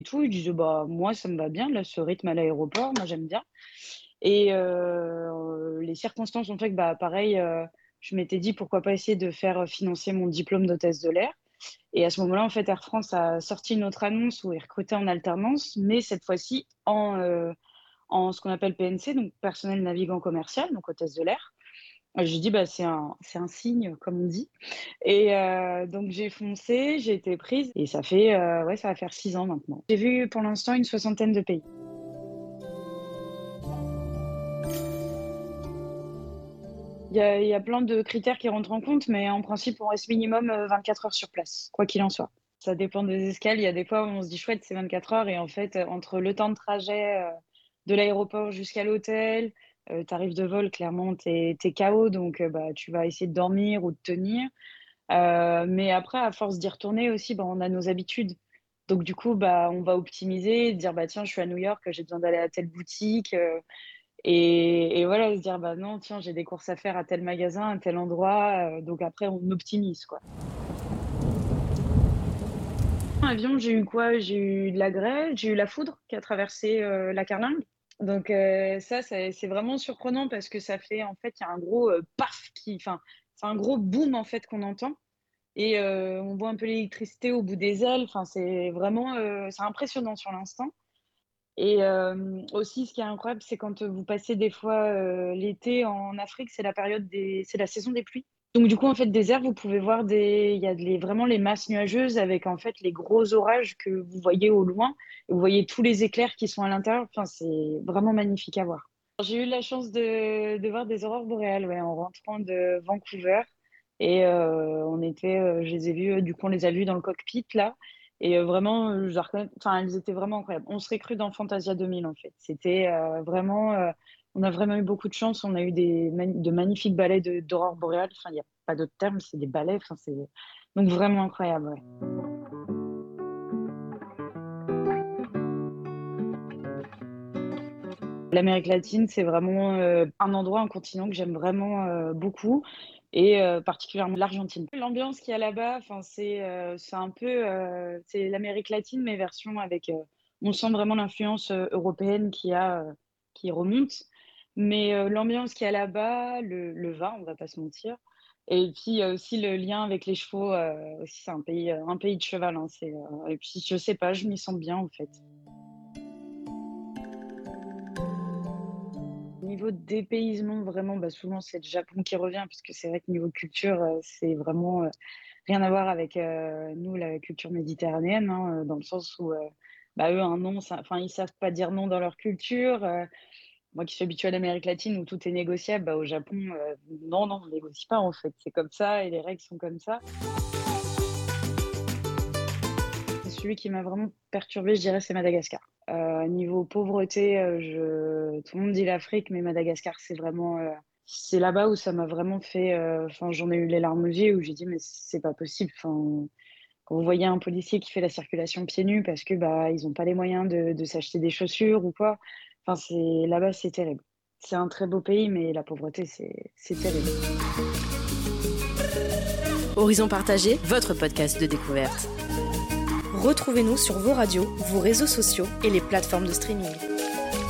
et tout. Ils disaient: «Bah, moi, ça me va bien, là, ce rythme à l'aéroport, moi, j'aime bien». Et les circonstances ont fait que, bah, pareil, je m'étais dit: «Pourquoi pas essayer de faire, financer mon diplôme d'hôtesse de l'air?» Et à ce moment-là, en fait, Air France a sorti une autre annonce où ils recrutaient en alternance, mais cette fois-ci en ce qu'on appelle PNC, donc personnel navigant commercial, donc hôtesse de l'air. J'ai dit: «Bah, c'est un signe», comme on dit. Et donc j'ai foncé, j'ai été prise et ça fait, ouais, ça va faire 6 ans maintenant. J'ai vu pour l'instant une soixantaine de pays. Il y a plein de critères qui rentrent en compte, mais en principe, on reste minimum, 24 heures sur place, quoi qu'il en soit. Ça dépend des escales. Il y a des fois où on se dit: «Chouette, c'est 24 heures» et en fait, entre le temps de trajet, de l'aéroport jusqu'à l'hôtel, tarif de vol, clairement, tu es KO donc bah, tu vas essayer de dormir ou de tenir. Mais après, à force d'y retourner aussi, bah, on a nos habitudes. Donc du coup, bah, on va optimiser, dire: «Bah, tiens, je suis à New York, j'ai besoin d'aller à telle boutique», et voilà, se dire: «Bah, non, tiens, j'ai des courses à faire à tel magasin, à tel endroit», donc après on optimise, quoi. En avion, j'ai eu quoi? J'ai eu de la grêle, j'ai eu la foudre qui a traversé, la Carlingue. Donc ça, c'est vraiment surprenant parce que ça fait en fait, il y a un gros, paf qui enfin, c'est un gros boom en fait qu'on entend et on voit un peu l'électricité au bout des ailes. Enfin, c'est vraiment, c'est impressionnant sur l'instant et aussi ce qui est incroyable, c'est quand, vous passez des fois, l'été en Afrique, c'est la saison des pluies. Donc du coup, en fait, désert, vous pouvez voir il y a vraiment les masses nuageuses avec, en fait, les gros orages que vous voyez au loin et vous voyez tous les éclairs qui sont à l'intérieur. Enfin, c'est vraiment magnifique à voir. J'ai eu la chance de voir des aurores boréales, ouais, en rentrant de Vancouver et je les ai vues, du coup, on les a vues dans le cockpit là et vraiment, je les reconnais enfin, elles étaient vraiment incroyables. On serait cru dans Fantasia 2000, en fait. C'était, vraiment, on a vraiment eu beaucoup de chance. On a eu de magnifiques balais d'aurores boréales. Enfin, il y a pas d'autre terme, c'est des balais, enfin, c'est donc vraiment incroyable, ouais. L'Amérique latine, c'est vraiment, un endroit, un continent que j'aime vraiment, beaucoup et particulièrement l'Argentine. L'ambiance qu'il y a là-bas, enfin, c'est un peu, c'est l'Amérique latine, mais version avec, on sent vraiment l'influence, européenne qui remonte. Mais l'ambiance qu'il y a là-bas, le vin, on va pas se mentir et puis il y a aussi le lien avec les chevaux, aussi c'est un pays de cheval, hein, et puis je sais pas, je m'y sens bien, en fait. Niveau dépaysement, vraiment, bah, souvent, c'est le Japon qui revient parce que c'est vrai que niveau culture, c'est vraiment, rien à voir avec, nous, la culture méditerranéenne, hein, dans le sens où, bah, eux, un non, ça enfin, ils savent pas dire non dans leur culture. Moi qui suis habituée à l'Amérique latine où tout est négociable, bah, au Japon, non, non, on négocie pas, en fait. C'est comme ça et les règles sont comme ça. Celui qui m'a vraiment perturbée, je dirais, c'est Madagascar. Niveau pauvreté, tout le monde dit l'Afrique, mais Madagascar, c'est vraiment, c'est là-bas où ça m'a vraiment fait, enfin, j'en ai eu les larmes aux yeux, où j'ai dit: «Mais c'est pas possible». Enfin, quand vous voyez un policier qui fait la circulation pieds nus parce que, bah, ils ont pas les moyens de s'acheter des chaussures ou quoi, enfin, c'est là-bas, c'est terrible. C'est un très beau pays, mais la pauvreté, c'est terrible. Horizon Partagé, votre podcast de découverte. Retrouvez-nous sur vos radios, vos réseaux sociaux et les plateformes de streaming.